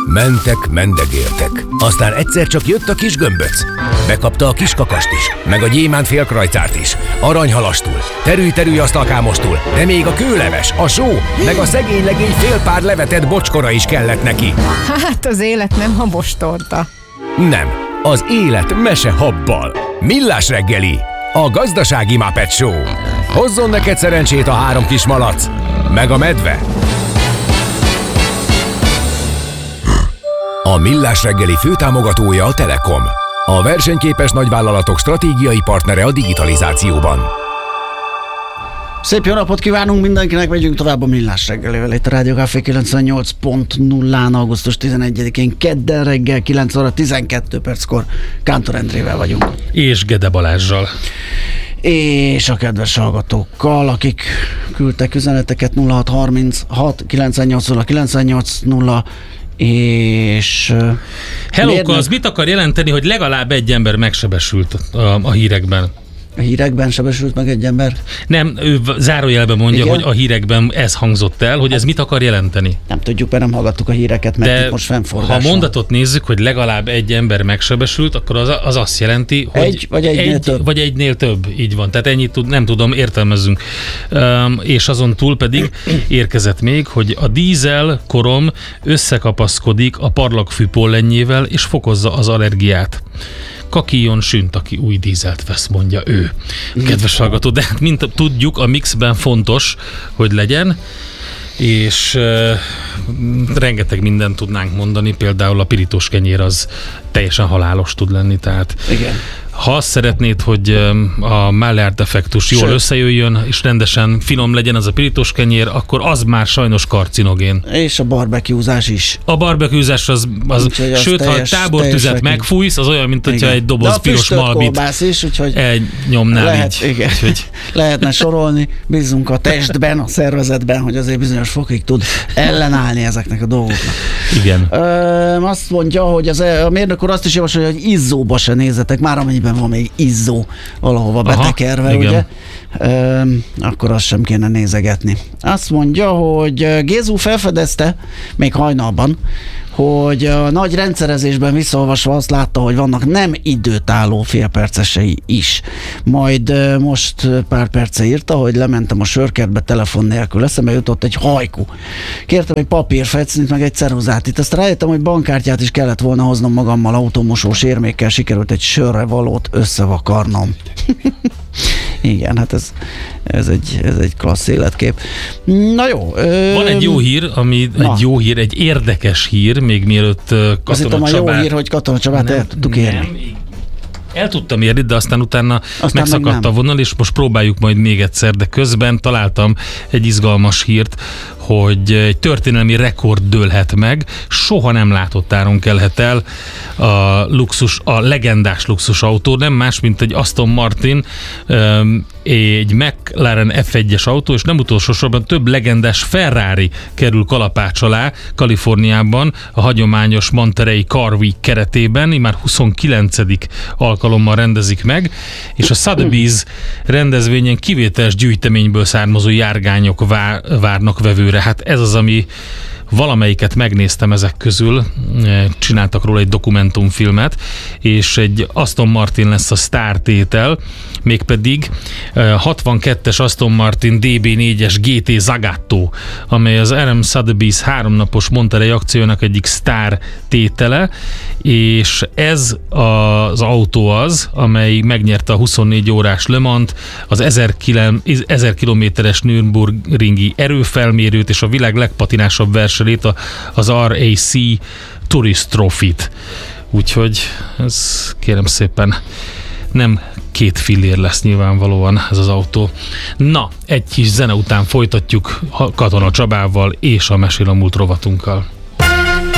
Mentek, mendegéltek. Aztán egyszer csak jött a kis gömböc. Bekapta a kis kakast is, meg a gyémánt félkrajcárt is, aranyhalastul, terű asztalkámostul, de még a kőleves, a só, meg a szegény legény fél pár levetett bocskora is kellett neki. Hát az élet nem habostorta. Nem, az élet mese habbal. Millás reggeli, a gazdasági Muppet Show. Hozzon neked szerencsét a 3 kis malac, meg a medve. A Millás reggeli főtámogatója a Telekom. A versenyképes nagyvállalatok stratégiai partnere a digitalizációban. Szép jó napot kívánunk mindenkinek, megyünk tovább a Millás reggelivel itt a Rádió Café 98.0-án, augusztus 11-én kedden reggel 9 óra 12 perckor Kántor Endrével vagyunk. És Gede Balázssal. És a kedves hallgatókkal, akik küldtek üzeneteket 0636 980 980 és... Hello, az mit akar jelenteni, hogy legalább egy ember megsebesült a hírekben? A hírekben sebesült meg egy ember? Nem, ő zárójelben mondja, igen? Hogy a hírekben ez hangzott el, hogy ez mit akar jelenteni. Nem tudjuk, mert nem hallgattuk a híreket, mert itt most fennforgáson. Ha a mondatot nézzük, hogy legalább egy ember megsebesült, akkor az azt jelenti, hogy vagy egynél több. Így van, tehát ennyit nem tudom, értelmezzünk. És azon túl pedig érkezett még, hogy a dízel korom összekapaszkodik a parlagfű pollenjével, és fokozza az allergiát. Kakíjon sünt, aki új dízelt vesz, mondja ő. Kedves hallgató, de hát mint tudjuk, a mixben fontos, hogy legyen, és rengeteg mindent tudnánk mondani, például a pirítós kenyér az teljesen halálos tud lenni, tehát igen. Ha azt szeretnéd, hogy a Maillard effektus jól összejöjjön, és rendesen finom legyen az a pirítós kenyér, akkor az már sajnos karcinogén. És a barbecuezás is. A barbecuezás az sőt, ha tábortüzet megfújsz, az olyan, mint hogyha egy doboz piros malbit nyomnál így. Igen. Lehetne sorolni, bízunk a testben, a szervezetben, hogy azért bizonyos fokig tud ellenállni ezeknek a dolgoknak. Igen. Azt mondja, hogy a mérnök úr azt is javasolja, hogy izzóba se nézzetek, már amennyiben van még izzó valahova betekerve, ugye? Akkor azt sem kéne nézegetni. Azt mondja, hogy Gézu felfedezte, még hajnalban, hogy a nagy rendszerezésben visszaolvasva azt látta, hogy vannak nem időtálló félpercesei is. Majd most pár perce írta, hogy lementem a sörkertbe telefon nélkül, eszembe jutott egy hajku. Kértem egy papírfecnit, meg egy ceruzát. Itt azt rájöttem, hogy bankkártyát is kellett volna hoznom magammal, automosós érmékkel sikerült egy sörre valót összevakarnom. Igen, hát ez egy klassz életkép. Na jó. Van egy jó hír, egy érdekes hír, még mielőtt Katona Csabát... a jó hír, hogy Katona Csabát el tudtuk érni. El tudtam érni, de aztán utána megszakadt a vonal, és most próbáljuk majd még egyszer, de közben találtam egy izgalmas hírt, hogy egy történelmi rekord dőlhet meg, soha nem látott áron kelhet el a legendás luxusautó, nem más, mint egy Aston Martin, egy McLaren F1-es autó, és nem utolsó sorban több legendás Ferrari kerül kalapács alá Kaliforniában, a hagyományos Monterey Car Week keretében, már 29. alkalommal rendezik meg, és a Sotheby's rendezvényen kivételes gyűjteményből származó járgányok várnak vevőre. Hát ez az, ami valamelyiket megnéztem ezek közül, csináltak róla egy dokumentumfilmet, és egy Aston Martin lesz a sztártétel, mégpedig 62-es Aston Martin DB4-es GT Zagato, amely az RM Sotheby's 3 napos Monterey akciónak egyik sztártétele, és ez az autó az, amely megnyerte a 24 órás Le Mans-t, az 1000 kilométeres Nürburgringi erőfelmérőt és a világ legpatinásabb versenyt, az RAC Tourist Trophy-t. Úgyhogy ez kérem szépen nem 2 fillér lesz nyilvánvalóan ez az autó. Na, egy kis zene után folytatjuk Katona Csabával és a Mesél a múlt rovatunkkal.